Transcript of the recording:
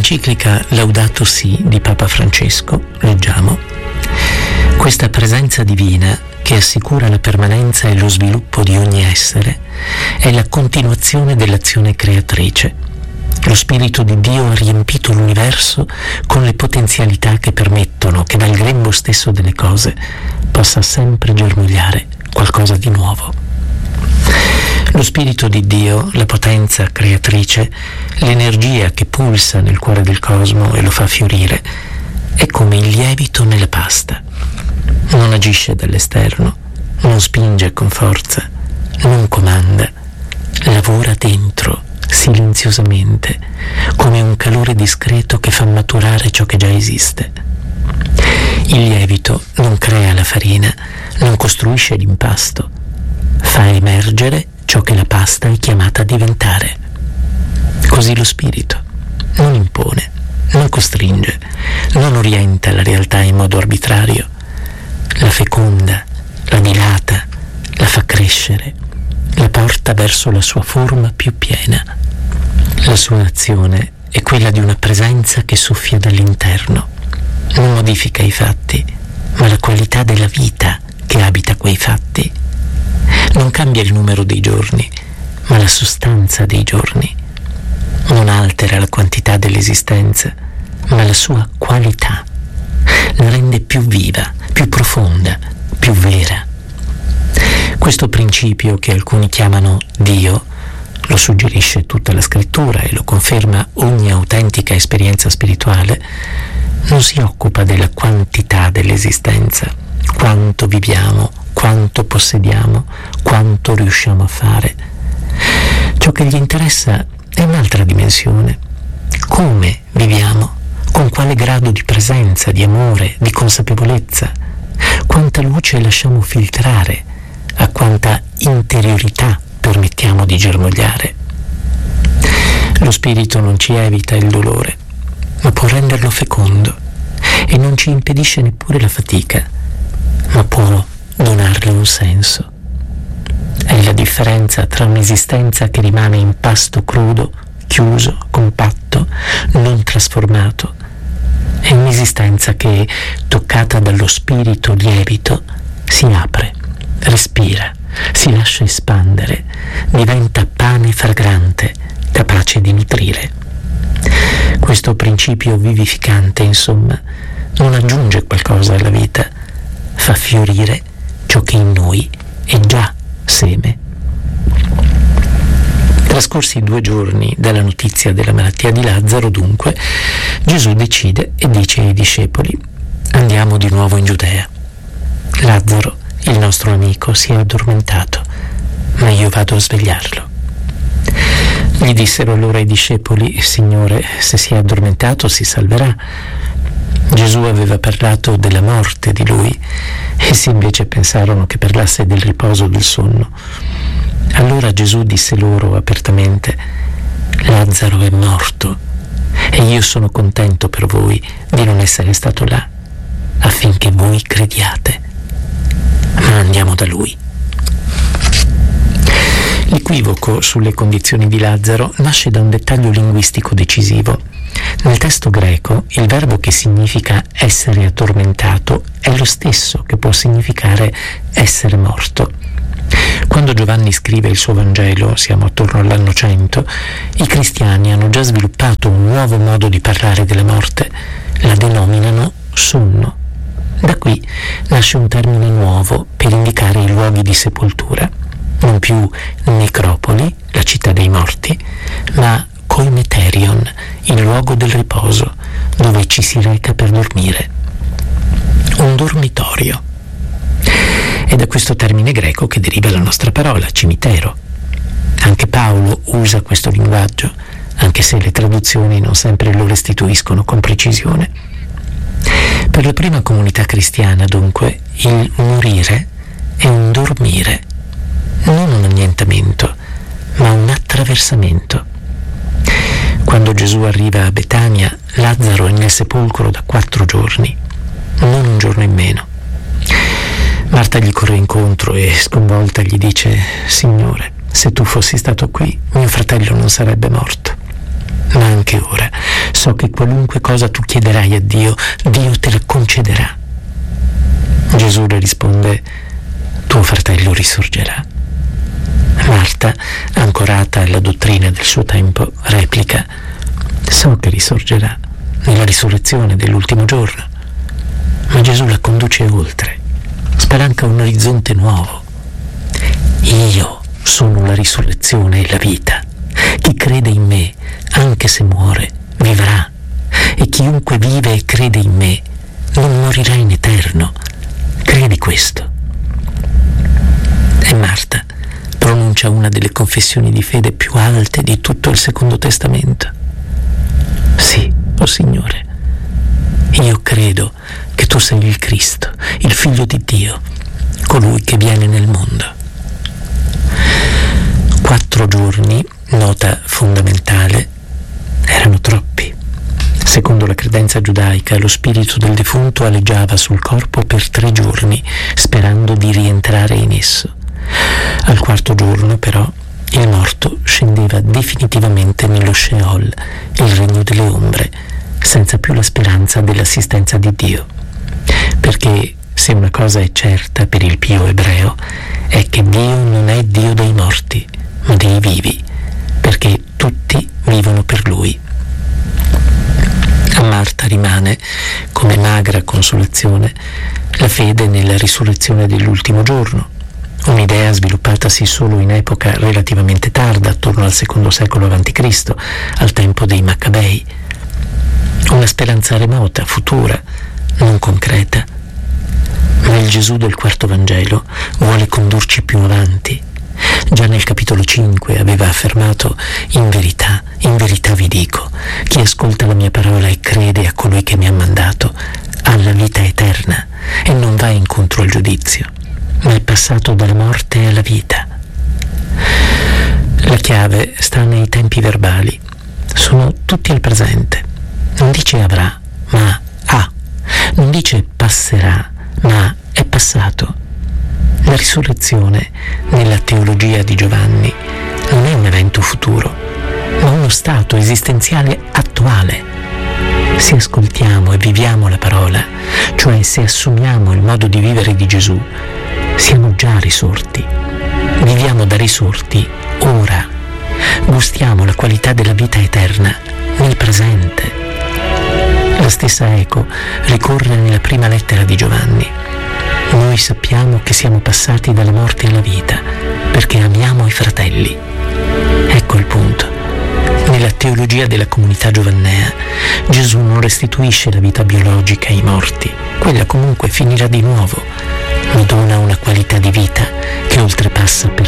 Nell'enciclica Laudato Si di Papa Francesco leggiamo: questa presenza divina che assicura la permanenza e lo sviluppo di ogni essere è la continuazione dell'azione creatrice. Lo Spirito di Dio ha riempito l'universo con le potenzialità che permettono che dal grembo stesso delle cose possa sempre germogliare qualcosa di nuovo. Lo Spirito di Dio, la potenza creatrice, l'energia che pulsa nel cuore del cosmo e lo fa fiorire, è come il lievito nella pasta. Non agisce dall'esterno, non spinge con forza, non comanda, lavora dentro, silenziosamente, come un calore discreto che fa maturare ciò che già esiste. Il lievito non crea la farina, non costruisce l'impasto, fa emergere ciò che la pasta è chiamata a diventare. Così lo Spirito non impone, non costringe, non orienta la realtà in modo arbitrario, la feconda, la dilata, la fa crescere, la porta verso la sua forma più piena. La sua azione è quella di una presenza che soffia dall'interno, non modifica i fatti, ma la qualità della vita che abita quei fatti. Non cambia il numero dei giorni, ma la sostanza dei giorni. Non altera la quantità dell'esistenza, ma la sua qualità. La rende più viva, più profonda, più vera. Questo principio, che alcuni chiamano Dio, lo suggerisce tutta la scrittura e lo conferma ogni autentica esperienza spirituale, non si occupa della quantità dell'esistenza, quanto viviamo, quanto possediamo, quanto riusciamo a fare. Ciò che gli interessa è un'altra dimensione. Come viviamo? Con quale grado di presenza, di amore, di consapevolezza? Quanta luce lasciamo filtrare? A quanta interiorità permettiamo di germogliare? Lo Spirito non ci evita il dolore, ma può renderlo fecondo, e non ci impedisce neppure la fatica, ma può donarle un senso. È la differenza tra un'esistenza che rimane in pasto crudo, chiuso, compatto, non trasformato, e un'esistenza che, toccata dallo Spirito lievito, si apre, respira, si lascia espandere, diventa pane fragrante, capace di nutrire. Questo principio vivificante, insomma, non aggiunge qualcosa alla vita, fa fiorire ciò che in noi è già seme. Trascorsi 2 giorni dalla notizia della malattia di Lazzaro, dunque, Gesù decide e dice ai discepoli: andiamo di nuovo in Giudea. Lazzaro, il nostro amico, si è addormentato, ma io vado a svegliarlo. Gli dissero allora i discepoli: Signore, se si è addormentato si salverà. Gesù aveva parlato della morte di lui, essi invece pensarono che parlasse del riposo del sonno. Allora Gesù disse loro apertamente: Lazzaro è morto, e io sono contento per voi di non essere stato là, affinché voi crediate. Ma andiamo da lui. L'equivoco sulle condizioni di Lazzaro nasce da un dettaglio linguistico decisivo. Nel testo greco il verbo che significa essere addormentato è lo stesso che può significare essere morto. Quando Giovanni scrive il suo Vangelo, siamo attorno all'anno 100, i cristiani hanno già sviluppato un nuovo modo di parlare della morte, la denominano sonno. Da qui nasce un termine nuovo per indicare i luoghi di sepoltura, non più necropoli, la città dei morti, ma koimeterion, il luogo del riposo, dove ci si reca per dormire. Un dormitorio. È da questo termine greco che deriva la nostra parola, cimitero. Anche Paolo usa questo linguaggio, anche se le traduzioni non sempre lo restituiscono con precisione. Per la prima comunità cristiana, dunque, il morire è un dormire, non un annientamento, ma un attraversamento. Quando Gesù arriva a Betania, Lazzaro è nel sepolcro da 4 giorni, non un giorno in meno. Marta gli corre incontro e, sconvolta, gli dice: Signore, se tu fossi stato qui, mio fratello non sarebbe morto. Ma anche ora So che qualunque cosa tu chiederai a Dio, Dio te la concederà. Gesù le risponde: tuo fratello risorgerà. Marta, ancorata alla dottrina del suo tempo, replica: so che risorgerà nella risurrezione dell'ultimo giorno. Ma Gesù la conduce oltre, spalanca un orizzonte nuovo. Io sono la risurrezione e la vita. Chi crede in me, anche se muore, vivrà. E chiunque vive e crede in me non morirà in eterno. Credi questo? E Marta pronuncia una delle confessioni di fede più alte di tutto il Secondo Testamento. Sì, o Signore, io credo che tu sei il Cristo, il Figlio di Dio, colui che viene nel mondo. 4 giorni, nota fondamentale, erano troppi. Secondo la credenza giudaica, lo spirito del defunto aleggiava sul corpo per 3 giorni, sperando di rientrare in esso. Al 4º giorno, però, il morto scendeva definitivamente nello Sheol, il regno delle ombre, senza più la speranza dell'assistenza di Dio. Perché se una cosa è certa per il pio ebreo, è che Dio non è Dio dei morti, ma dei vivi, perché tutti vivono per Lui. A Marta rimane, come magra consolazione, la fede nella risurrezione dell'ultimo giorno, un'idea sviluppatasi solo in epoca relativamente tarda, attorno al II secolo a.C., al tempo dei Maccabei. Una speranza remota, futura, non concreta. Ma il Gesù del quarto Vangelo vuole condurci più avanti. Già nel capitolo 5 aveva affermato: in verità vi dico, chi ascolta la mia parola e crede a colui che mi ha mandato ha la vita eterna e non va incontro al giudizio, ma è passato dalla morte alla vita. La chiave sta nei tempi verbali, sono tutti al presente. Non dice avrà, ma ha. Non dice passerà, ma è passato. La risurrezione, nella teologia di Giovanni, non è un evento futuro, ma uno stato esistenziale attuale. Se ascoltiamo e viviamo la parola, cioè se assumiamo il modo di vivere di Gesù, siamo già risorti. Viviamo da risorti ora. Gustiamo la qualità della vita eterna nel presente. La stessa eco ricorre nella prima lettera di Giovanni. Noi sappiamo che siamo passati dalla morte alla vita perché amiamo i fratelli. Ecco il punto. Nella teologia della comunità giovannea, Gesù non restituisce la vita biologica ai morti, quella comunque finirà di nuovo, ma dona una qualità di vita che oltrepassa per